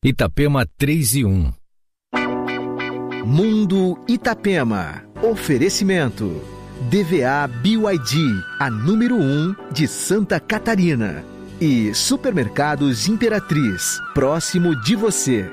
Itapema 3:1. Mundo Itapema. Oferecimento. DVA BYD, a número 1 de Santa Catarina. E Supermercados Imperatriz, próximo de você.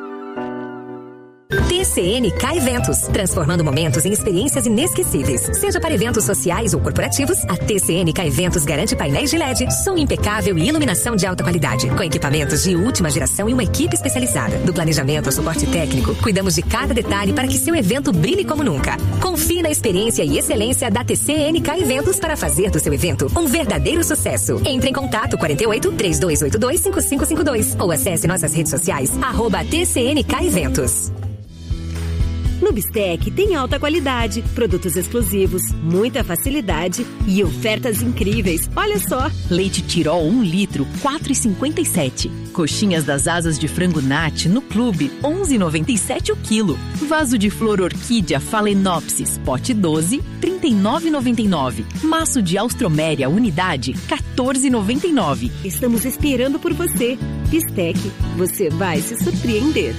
TCNK Eventos, transformando momentos em experiências inesquecíveis. Seja para eventos sociais ou corporativos, a TCNK Eventos garante painéis de LED, som impecável e iluminação de alta qualidade, com equipamentos de última geração e uma equipe especializada. Do planejamento ao suporte técnico, cuidamos de cada detalhe para que seu evento brilhe como nunca. Confie na experiência e excelência da TCNK Eventos para fazer do seu evento um verdadeiro sucesso. Entre em contato 48 3282 5552 ou acesse nossas redes sociais @TCNK Eventos. No Bistec tem alta qualidade, produtos exclusivos, muita facilidade e ofertas incríveis. Olha só! Leite Tirol 1 litro, 4,57. Coxinhas das asas de frango Nat no Clube, 11,97 o quilo. Vaso de flor orquídea Phalaenopsis, pote 12, 39,99. Maço de Austroméria unidade, 14,99. Estamos esperando por você. Bistec, você vai se surpreender.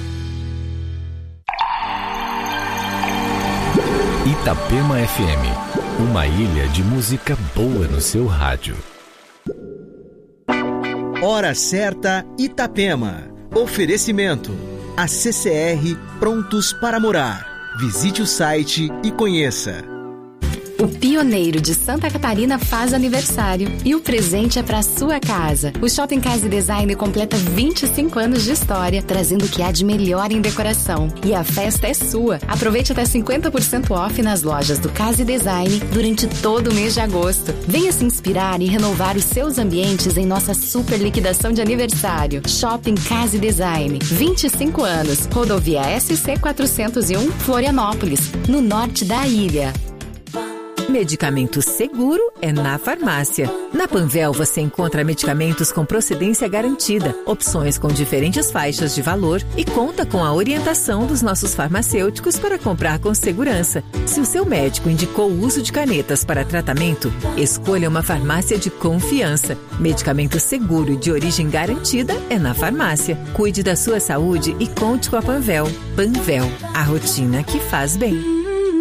Itapema FM, uma ilha de música boa no seu rádio. Hora certa, Itapema. Oferecimento. A CCR prontos para morar. Visite o site e conheça. O Pioneiro de Santa Catarina faz aniversário e o presente é para sua casa. O Shopping Casa e Design completa 25 anos de história, trazendo o que há de melhor em decoração. E a festa é sua. Aproveite até 50% off nas lojas do Casa e Design durante todo o mês de agosto. Venha se inspirar e renovar os seus ambientes em nossa super liquidação de aniversário. Shopping Casa e Design, 25 anos. Rodovia SC 401, Florianópolis, no norte da ilha. Medicamento seguro é na farmácia. Na Panvel você encontra medicamentos com procedência garantida, opções com diferentes faixas de valor e conta com a orientação dos nossos farmacêuticos para comprar com segurança. Se o seu médico indicou o uso de canetas para tratamento, escolha uma farmácia de confiança. Medicamento seguro e de origem garantida é na farmácia. Cuide da sua saúde e conte com a Panvel. Panvel, a rotina que faz bem.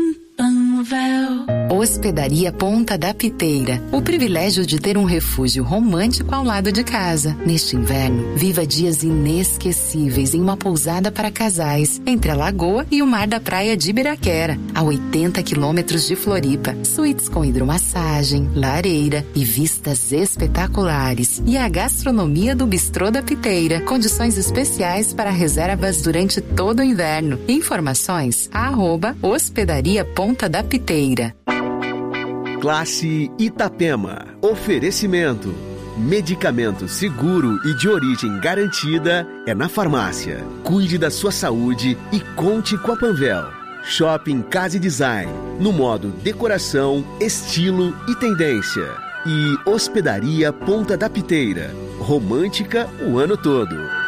Hospedaria Ponta da Piteira. O privilégio de ter um refúgio romântico ao lado de casa. Neste inverno, viva dias inesquecíveis em uma pousada para casais, entre a lagoa e o mar da praia de Ibiraquera, a 80 quilômetros de Floripa. Suítes com hidromassagem, lareira e vistas espetaculares. E a gastronomia do Bistrô da Piteira. Condições especiais para reservas durante todo o inverno. Informações @Hospedaria Ponta da Piteira. Classe Itapema. Oferecimento. Medicamento seguro e de origem garantida é na farmácia. Cuide da sua saúde e conte com a Panvel. Shopping Casa e Design, no modo decoração, estilo e tendência. E Hospedaria Ponta da Piteira. Romântica o ano todo.